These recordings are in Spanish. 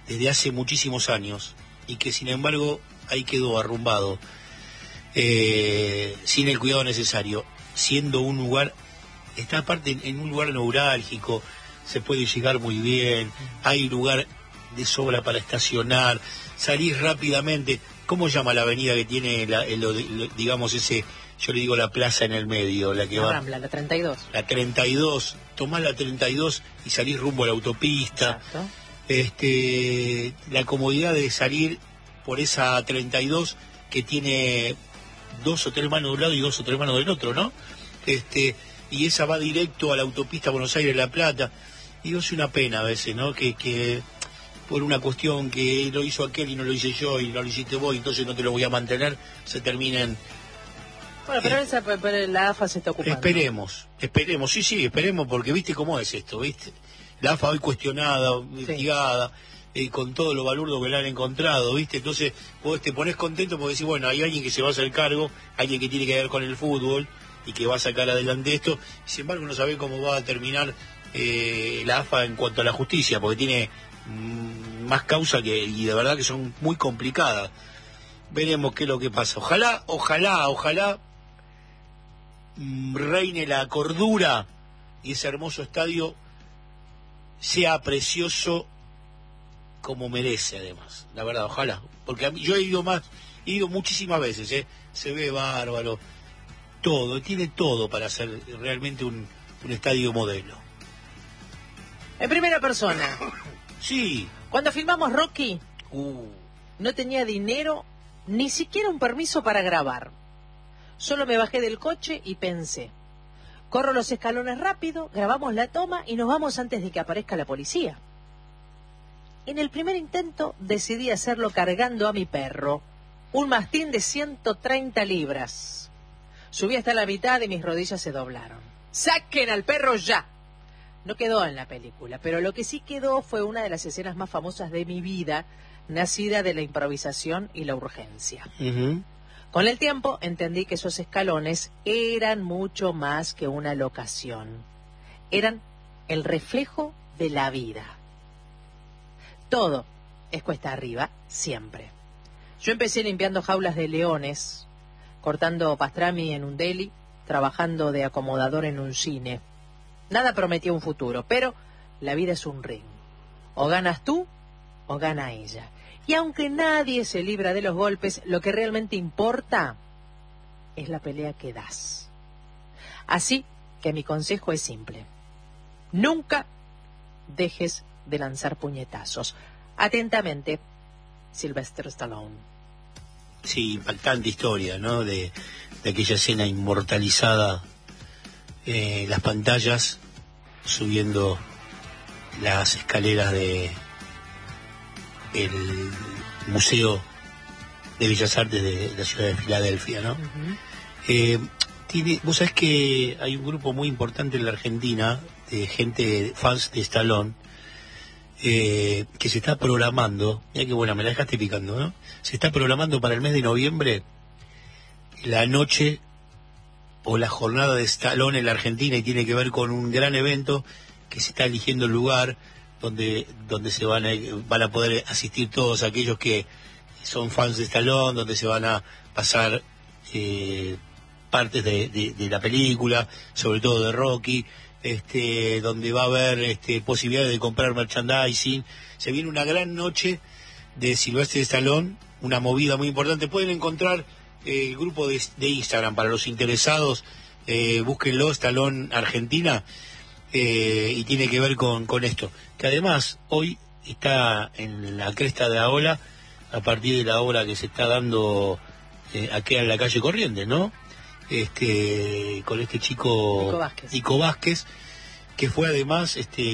desde hace muchísimos años y que sin embargo ahí quedó arrumbado, sin el cuidado necesario, siendo un lugar, está aparte en un lugar neurálgico, se puede llegar muy bien, hay lugar de sobra para estacionar, salir rápidamente. ¿Cómo llama la avenida que tiene, digamos, ese, yo le digo la plaza en el medio, la que la va? Rambla, la 32. La 32, tomás la 32 y salís rumbo a la autopista. Exacto. La comodidad de salir por esa 32 que tiene 2 o 3 manos de un lado y 2 o 3 manos del otro, ¿no? Y esa va directo a la autopista Buenos Aires-La Plata. Y es una pena a veces, ¿no? Que por una cuestión que lo hizo aquel y no lo hice yo y no lo hiciste vos, entonces no te lo voy a mantener, se terminen... Bueno, pero la AFA se está ocupando. Esperemos, sí, esperemos, porque viste cómo es esto, viste. La AFA hoy cuestionada, investigada, con todo lo balurdo que le han encontrado, viste. Entonces vos te pones contento porque decís, bueno, hay alguien que se va a hacer cargo, alguien que tiene que ver con el fútbol y que va a sacar adelante esto. Sin embargo, no sabe cómo va a terminar la AFA en cuanto a la justicia, porque tiene más causa y de verdad que son muy complicadas. Veremos qué es lo que pasa. Ojalá reine la cordura y ese hermoso estadio sea precioso como merece, además, la verdad, ojalá, porque a mí, yo he ido muchísimas veces, se ve bárbaro, todo, tiene todo para ser realmente un estadio modelo. En primera persona. Sí. Cuando filmamos Rocky, no tenía dinero, ni siquiera un permiso para grabar. Solo me bajé del coche y pensé, corro los escalones rápido, grabamos la toma y nos vamos antes de que aparezca la policía. En el primer intento decidí hacerlo cargando a mi perro, un mastín de 130 libras. Subí hasta la mitad y mis rodillas se doblaron. ¡Saquen al perro ya! No quedó en la película, pero lo que sí quedó fue una de las escenas más famosas de mi vida, nacida de la improvisación y la urgencia. Con el tiempo entendí que esos escalones eran mucho más que una locación. Eran el reflejo de la vida. Todo es cuesta arriba, siempre. Yo empecé limpiando jaulas de leones, cortando pastrami en un deli, trabajando de acomodador en un cine. Nada prometía un futuro, pero la vida es un ring. O ganas tú, o gana ella. Y aunque nadie se libra de los golpes, lo que realmente importa es la pelea que das. Así que mi consejo es simple. Nunca dejes de lanzar puñetazos. Atentamente, Sylvester Stallone. Sí, impactante historia, ¿no? De aquella escena inmortalizada, las pantallas, subiendo las escaleras del Museo de Bellas Artes de la ciudad de Filadelfia, ¿no? Vos sabés que hay un grupo muy importante en la Argentina de gente, fans de Stallone, que se está programando, mira qué buena, me la dejaste picando, ¿no? Se está programando para el mes de noviembre la noche o la jornada de Stallone en la Argentina, y tiene que ver con un gran evento que se está eligiendo el lugar donde se van a poder asistir todos aquellos que son fans de Stallone, donde se van a pasar partes de la película, sobre todo de Rocky, donde va a haber posibilidades de comprar merchandising. Se viene una gran noche de Sylvester Stallone, una movida muy importante. Pueden encontrar el grupo de Instagram para los interesados, búsquenlo, Stallone Argentina, y tiene que ver con esto, que además hoy está en la cresta de la ola a partir de la obra que se está dando aquí en la calle Corrientes, ¿no? Con este chico Nico Vázquez, que fue además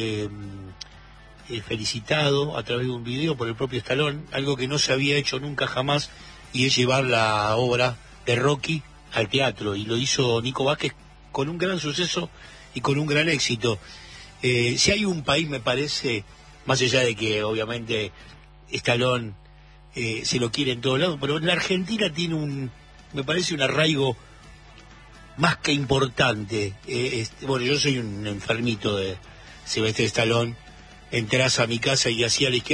felicitado a través de un video por el propio Stallone, algo que no se había hecho nunca jamás, y es llevar la obra de Rocky al teatro, y lo hizo Nico Vázquez con un gran suceso y con un gran éxito. Si hay un país, me parece, más allá de que obviamente Stallone se lo quiere en todos lados, pero la Argentina tiene me parece un arraigo más que importante. Bueno, yo soy un enfermito de Sylvester Stallone. Entrás a mi casa y hacia la izquierda